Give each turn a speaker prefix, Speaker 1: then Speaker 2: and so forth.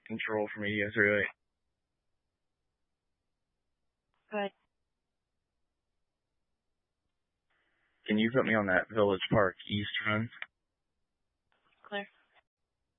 Speaker 1: control for me to go through it.
Speaker 2: Good.
Speaker 1: Can you put me on that Village Park East run?
Speaker 2: Clear.